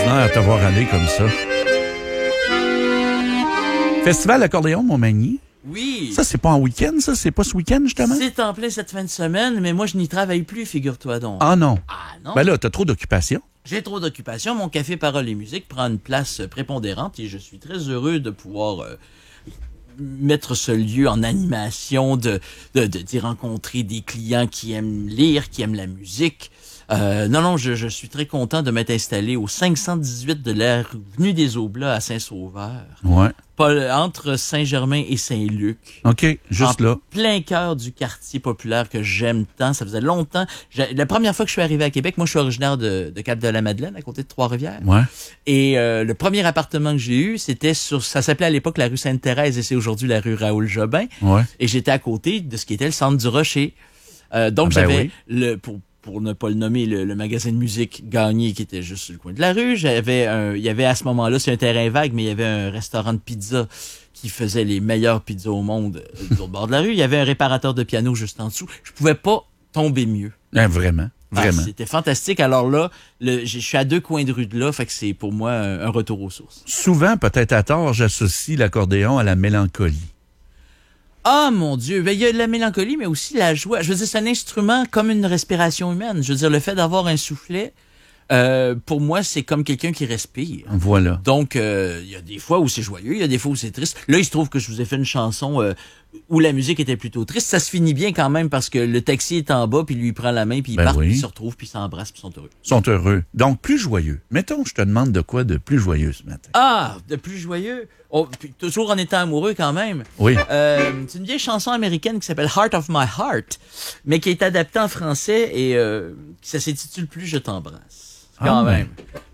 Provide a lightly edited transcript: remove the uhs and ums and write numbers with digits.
extraordinaire de te voir aller comme ça. Festival Accordéon Montmagny. Oui. Ça, c'est pas en week-end, ça? C'est pas ce week-end, justement? C'est en plein cette fin de semaine, mais moi, je n'y travaille plus, figure-toi donc. Ah non. Ah non? Ben là, t'as trop d'occupation. J'ai trop d'occupation. Mon café Paroles et Musique prend une place prépondérante et je suis très heureux de pouvoir mettre ce lieu en animation, d'y rencontrer des clients qui aiment lire, qui aiment la musique. Non, je suis très content de m'être installé au 518 de l'avenue des Aublats à Saint-Sauveur. Ouais. Entre Saint-Germain et Saint-Luc. OK, juste là. Plein cœur du quartier populaire que j'aime tant. Ça faisait longtemps. La première fois que je suis arrivé à Québec, moi, je suis originaire de Cap-de-la-Madeleine, à côté de Trois-Rivières. Ouais. Et le premier appartement que j'ai eu, ça s'appelait à l'époque la rue Sainte-Thérèse et c'est aujourd'hui la rue Raoul-Jobin. Ouais. Et j'étais à côté de ce qui était le centre du Rocher. Donc, j'avais pour ne pas le nommer, le magasin de musique Gagné qui était juste sur le coin de la rue. Il y avait à ce moment-là, c'est un terrain vague, mais il y avait un restaurant de pizza qui faisait les meilleures pizzas au monde au bord de la rue. Il y avait un réparateur de piano juste en dessous. Je pouvais pas tomber mieux. Vraiment. Vraiment. C'était fantastique. Alors là, je suis à 2 coins de rue de là, fait que c'est pour moi un retour aux sources. Souvent, peut-être à tort, j'associe l'accordéon à la mélancolie. Ah, mon Dieu! Ben, il y a de la mélancolie, mais aussi la joie. Je veux dire, c'est un instrument comme une respiration humaine. Je veux dire, le fait d'avoir un soufflet, pour moi, c'est comme quelqu'un qui respire. Voilà. Donc, il y a des fois où c'est joyeux, il y a des fois où c'est triste. Là, il se trouve que je vous ai fait une chanson où la musique était plutôt triste. Ça se finit bien quand même parce que le taxi est en bas, puis lui il prend la main, puis ils partent, puis ils se retrouvent, puis ils s'embrassent, puis ils sont heureux. Ils sont heureux. Donc, plus joyeux. Mettons, je te demande de quoi de plus joyeux ce matin. Ah, de plus joyeux. Oh, puis toujours en étant amoureux quand même. Oui. C'est une vieille chanson américaine qui s'appelle Heart of My Heart, mais qui est adaptée en français et ça s'intitule Plus je t'embrasse. Quand même.